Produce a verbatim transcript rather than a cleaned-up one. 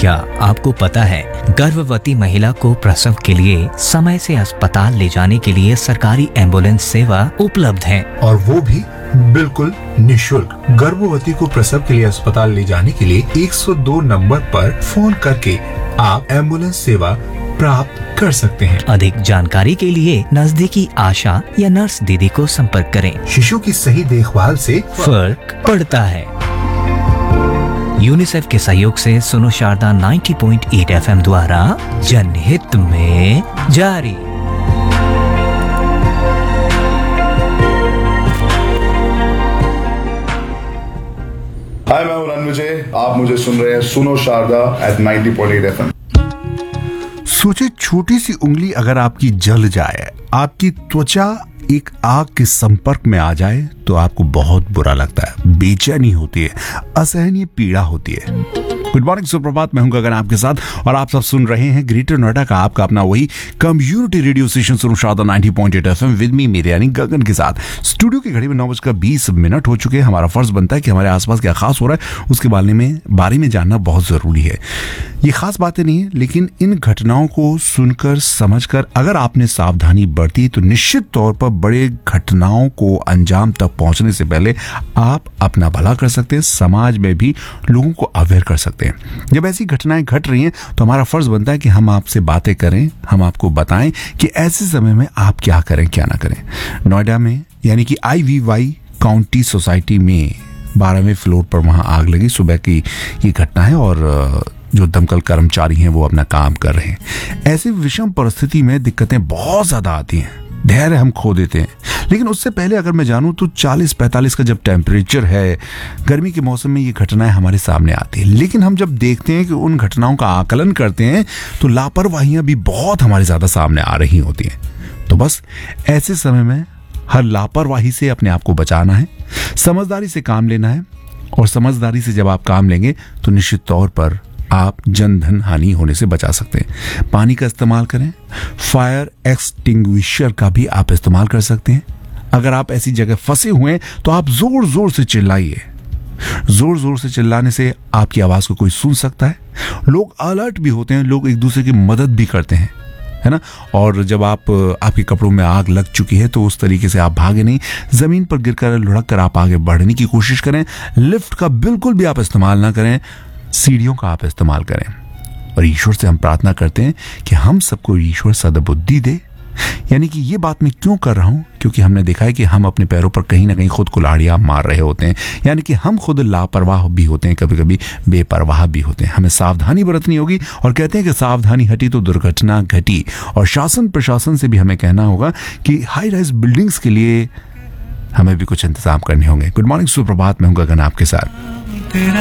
क्या आपको पता है गर्भवती महिला को प्रसव के लिए समय से अस्पताल ले जाने के लिए सरकारी एम्बुलेंस सेवा उपलब्ध है, और वो भी बिल्कुल निशुल्क। गर्भवती को प्रसव के लिए अस्पताल ले जाने के लिए एक सौ दो नंबर पर फोन करके आप एम्बुलेंस सेवा प्राप्त कर सकते हैं। अधिक जानकारी के लिए नजदीकी आशा या नर्स दीदी को संपर्क करें। शिशु की सही देखभाल से फर्क पड़ता है। यूनिसेफ के सहयोग से सुनो शारदा नब्बे पॉइंट आठ एफएम द्वारा जनहित में जारी। हाय, मैं हूं रणविजय। आप मुझे सुन रहे हैं सुनो शारदा एट नब्बे पॉइंट आठ एफएम। सोचे छोटी सी उंगली अगर आपकी जल जाए, आपकी त्वचा एक आग के संपर्क में आ जाए तो आपको बहुत बुरा लगता है, बेचैनी होती है, असहनीय पीड़ा होती है। गुड मॉर्निंग, सुप्रभात। मैं हूं गगन आपके साथ और आप सब सुन रहे हैं ग्रेटर नोएडा का आपका अपना वही कम्युनिटी रेडियो स्टेशन सुनो शारदा नब्बे पॉइंट आठ एफएम विद मी, मेरे यानी गगन के साथ। स्टूडियो की घड़ी में नौ बजकर बीस मिनट हो चुके हैं। हमारा फर्ज बनता है कि हमारे आसपास क्या खास हो रहा है उसके बारे में बारे में जानना बहुत जरूरी है। ये खास बातें नहीं है, लेकिन इन घटनाओं को सुनकर समझकर अगर आपने सावधानी बरती तो निश्चित तौर पर बड़े घटनाओं को अंजाम तक पहुंचने से पहले आप अपना भला कर सकते हैं, समाज में भी लोगों को अवेयर कर सकते हैं। जब ऐसी घटनाएं घट रही हैं तो हमारा फर्ज बनता है कि हम आपसे बातें करें, हम आपको बताएं कि ऐसे समय में आप क्या करें क्या ना करें। नोएडा में यानी कि आईवीवाई काउंटी सोसाइटी में बारहवें फ्लोर पर वहां आग लगी। सुबह की ये घटना है और जो दमकल कर्मचारी हैं वो अपना काम कर रहे हैं। ऐसी विषम परिस्थिति में दिक्कतें बहुत ज्यादा आती हैं, धैर्य हम खो देते हैं। लेकिन उससे पहले अगर मैं जानूं तो चालीस पैंतालीस का जब टेम्परेचर है, गर्मी के मौसम में ये घटनाएं हमारे सामने आती है। लेकिन हम जब देखते हैं कि उन घटनाओं का आकलन करते हैं तो लापरवाहियां भी बहुत हमारे ज्यादा सामने आ रही होती हैं। तो बस ऐसे समय में हर लापरवाही से अपने आप को बचाना है, समझदारी से काम लेना है, और समझदारी से जब आप काम लेंगे तो निश्चित तौर पर आप जन धन हानि होने से बचा सकते हैं। पानी का इस्तेमाल करें, फायर एक्सटिंग्विशर का भी आप इस्तेमाल कर सकते हैं। अगर आप ऐसी जगह फंसे हुए हैं तो आप जोर जोर से चिल्लाइए। जोर जोर से चिल्लाने से आपकी आवाज को कोई सुन सकता है। लोग अलर्ट भी होते हैं, लोग एक दूसरे की मदद भी करते हैं, है ना। और जब आप आपके कपड़ों में आग लग चुकी है तो उस तरीके से आप भागे नहीं, जमीन पर गिरकर लुढ़क कर आप आगे बढ़ने की कोशिश करें। लिफ्ट का बिल्कुल भी आप इस्तेमाल ना करें, सीढ़ियों का आप इस्तेमाल करें। और ईश्वर से हम प्रार्थना करते हैं कि हम सबको ईश्वर सद्बुद्धि दे। यानी कि ये बात मैं क्यों कर रहा हूं, क्योंकि हमने देखा है कि हम अपने पैरों पर कहीं ना कहीं खुद कुल्हाड़ियां मार रहे होते हैं। यानी कि हम खुद लापरवाह भी होते हैं, कभी कभी बेपरवाह भी होते हैं। हमें सावधानी बरतनी होगी, और कहते हैं कि सावधानी हटी तो दुर्घटना घटी। और शासन प्रशासन से भी हमें कहना होगा कि हाई राइज बिल्डिंग्स के लिए हमें भी कुछ इंतजाम करने होंगे। गुड मॉर्निंग, सुप्रभात। मैं हूं गगन आपके साथ।